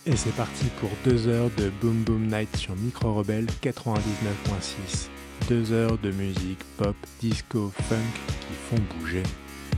Et c'est parti pour 2 heures de Boom Boom Night sur Micro Rebelle 99.6. 2 heures de musique pop, disco, funk qui font bouger.